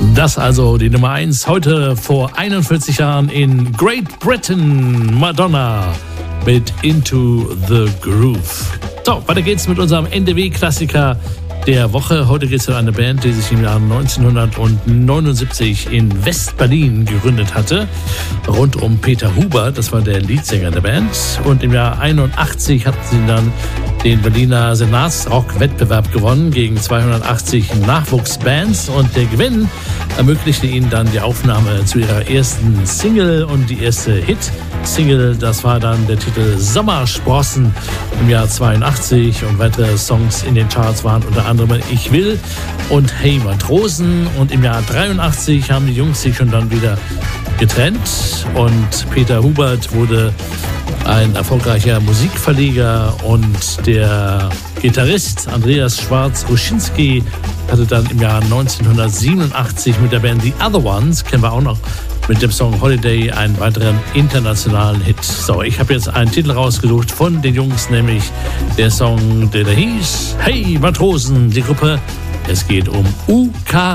Das also die Nummer 1 heute vor 41 Jahren in Great Britain. Madonna mit Into the Groove. So, weiter geht's mit unserem NDW-Klassiker der Woche. Heute geht es um eine Band, die sich im Jahr 1979 in West-Berlin gegründet hatte. Rund um Peter Huber, das war der Leadsänger der Band. Und im Jahr 81 hatten sie dann den Berliner Senatsrock-Wettbewerb gewonnen gegen 280 Nachwuchsbands. Und der Gewinn ermöglichte ihnen dann die Aufnahme zu ihrer ersten Single. Und die erste Hit-Single, das war dann der Titel Sommersprossen im Jahr 82. Und weitere Songs in den Charts waren unter anderem Ich will und Hey Matrosen. Und im Jahr 83 haben die Jungs sich schon dann wieder getrennt. Und Peter Hubert wurde ein erfolgreicher Musikverleger und der Gitarrist Andreas Schwarz-Ruschinski hatte dann im Jahr 1987 mit der Band The Other Ones, kennen wir auch noch, mit dem Song Holiday einen weiteren internationalen Hit. So, ich habe jetzt einen Titel rausgesucht von den Jungs, nämlich der Song, der da hieß Hey Matrosen, die Gruppe. Es geht um UK